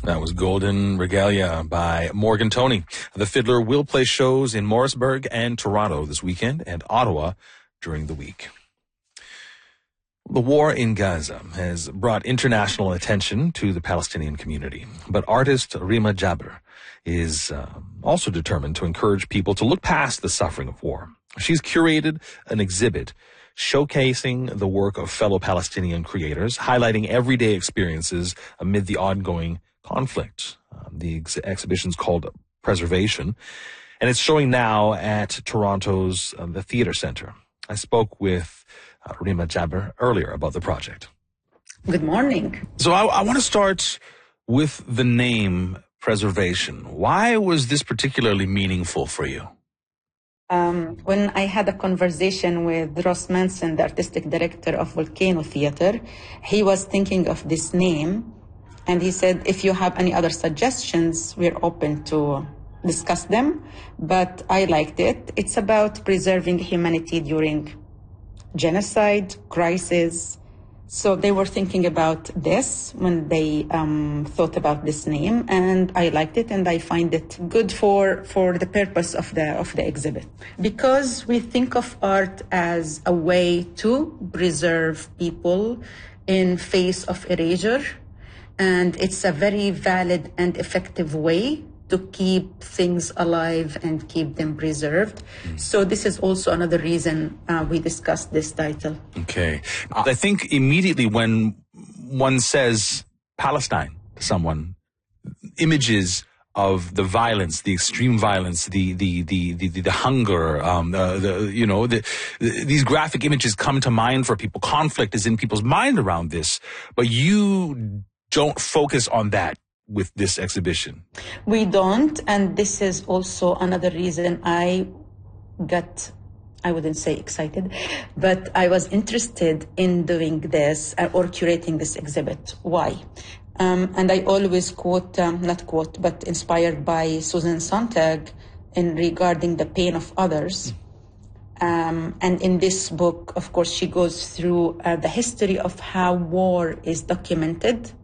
That was Golden Regalia by Morgan Toney. The Fiddler will play shows in Morrisburg and Toronto this weekend and Ottawa during the week. The war in Gaza has brought international attention to the Palestinian community, but artist Rima Jabber is also determined to encourage people to look past the suffering of war. She's curated an exhibit showcasing the work of fellow Palestinian creators, highlighting everyday experiences amid the ongoing conflict. The exhibition's called Preservation, and it's showing now at Toronto's the Theatre Centre. I spoke with Rima Jabber earlier about the project. Good morning. So I want to start with the name Preservation. Why was this particularly meaningful for you? When I had a conversation with Ross Manson, the artistic director of Volcano Theatre, he was thinking of this name, and he said, if you have any other suggestions, we're open to discuss them, but I liked it. It's about preserving humanity during genocide, crisis. So they were thinking about this when they thought about this name, and I liked it, and I find it good for the purpose of the exhibit. Because we think of art as a way to preserve people in face of erasure, and it's a very valid and effective way to keep things alive and keep them preserved. So this is also another reason we discussed this title. Okay. I think immediately when one says Palestine to someone, images of the violence, the extreme violence, the hunger, these graphic images come to mind for people. Conflict is in people's mind around this, but you don't focus on that with this exhibition. We don't, and this is also another reason I wouldn't say excited, but I was interested in doing this or curating this exhibit. Why? And I always but inspired by Susan Sontag in regarding the pain of others. And in this book, of course, she goes through the history of how war is documented